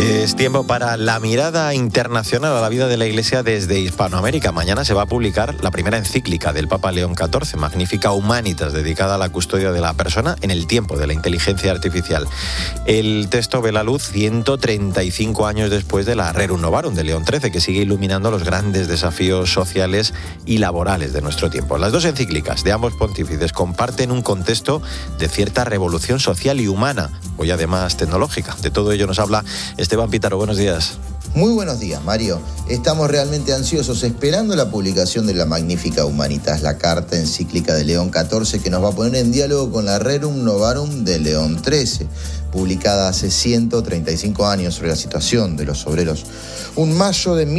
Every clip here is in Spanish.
Es tiempo para la mirada internacional a la vida de la Iglesia desde Hispanoamérica. Mañana se va a publicar la primera encíclica del Papa León XIV, Magnificat Humanitas, dedicada a la custodia de la persona en el tiempo de la inteligencia artificial. El texto ve la luz 135 años después de la Rerum Novarum de León XIII, que sigue iluminando los grandes desafíos sociales y laborales de nuestro tiempo. Las dos encíclicas de ambos pontífices comparten un contexto de cierta revolución social y humana, hoy además tecnológica. De todo ello nos habla Esteban Pítaro. Buenos días. Muy buenos días, Mario. Estamos realmente ansiosos esperando la publicación de la Magnificat Humanitas, la carta encíclica de León XIV que nos va a poner en diálogo con la Rerum Novarum de León XIII, publicada hace 135 años sobre la situación de los obreros. Un mayo de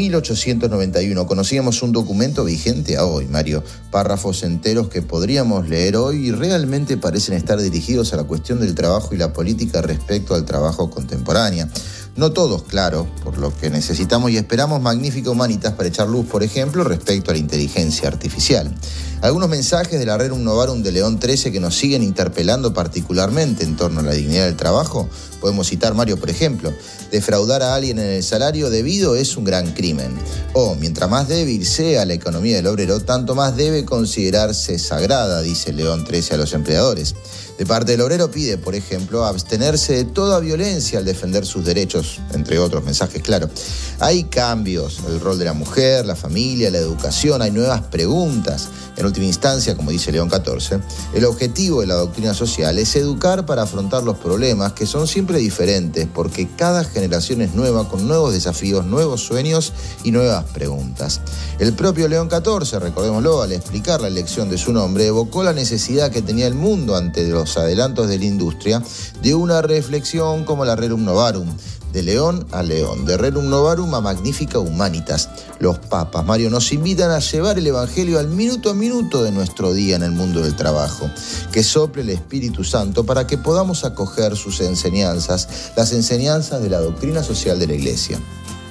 1891 conocíamos un documento vigente a hoy, Mario. Párrafos enteros que podríamos leer hoy y realmente parecen estar dirigidos a la cuestión del trabajo y la política respecto al trabajo contemporánea. No todos, claro, por lo que necesitamos y esperamos Magnificat Humanitas para echar luz, por ejemplo, respecto a la inteligencia artificial. Algunos mensajes de la Rerum Novarum de León XIII que nos siguen interpelando particularmente en torno a la dignidad del trabajo. Podemos citar, Mario, por ejemplo, defraudar a alguien en el salario debido es un gran crimen. O, mientras más débil sea la economía del obrero, tanto más debe considerarse sagrada, dice León XIII a los empleadores. De parte del obrero pide, por ejemplo, abstenerse de toda violencia al defender sus derechos, entre otros mensajes, claro. Hay cambios, el rol de la mujer, la familia, la educación, hay nuevas preguntas. En última instancia, como dice León XIV, el objetivo de la doctrina social es educar para afrontar los problemas que son siempre diferentes, porque cada generación es nueva, con nuevos desafíos, nuevos sueños y nuevas preguntas. El propio León XIV, recordémoslo, al explicar la elección de su nombre, evocó la necesidad que tenía el mundo ante los adelantos de la industria de una reflexión como la Rerum Novarum. De León a León, de Rerum Novarum a Magnificat Humanitas. Los papas, Mario, nos invitan a llevar el Evangelio al minuto a minuto de nuestro día en el mundo del trabajo. Que sople el Espíritu Santo para que podamos acoger sus enseñanzas, las enseñanzas de la doctrina social de la Iglesia.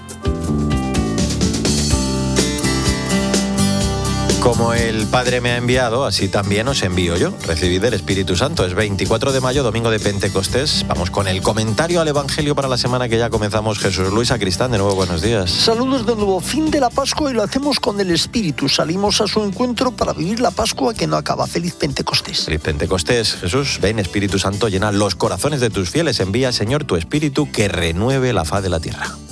Como el Padre me ha enviado, así también os envío yo. Recibid el Espíritu Santo. Es 24 de mayo, domingo de Pentecostés. Vamos con el comentario al Evangelio para la semana que ya comenzamos. Jesús Luis Sacristán, de nuevo, buenos días. Saludos de nuevo. Fin de la Pascua y lo hacemos con el Espíritu. Salimos a su encuentro para vivir la Pascua que no acaba. Feliz Pentecostés. Feliz Pentecostés. Jesús, ven, Espíritu Santo, llena los corazones de tus fieles. Envía, Señor, tu Espíritu que renueve la faz de la tierra.